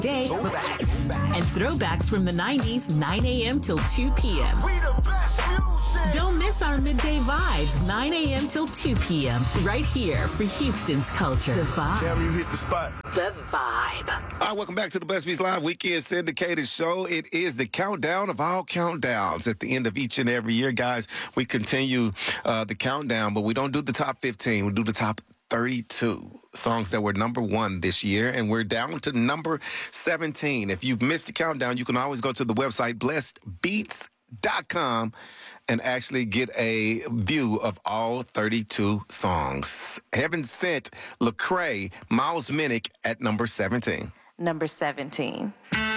Day and throwbacks from the 90s, 9 a.m. till 2 p.m. Don't miss our midday vibes, 9 a.m. till 2 p.m. right here for Houston's culture. The Vibe. Damn, you hit the spot. The Vibe. All right, welcome back to the Blessed Beats Live Weekend Syndicated Show. It is the countdown of all countdowns at the end of each and every year, guys. We continue the countdown, but we don't do the top 15. We do the top 32 songs that were number one this year, and we're down to number 17. If you've missed the countdown, you can always go to the website, blessedbeats.com, and actually get a view of all 32 songs. Heaven Sent, Lecrae, Miles Minnick at number 17. Number 17.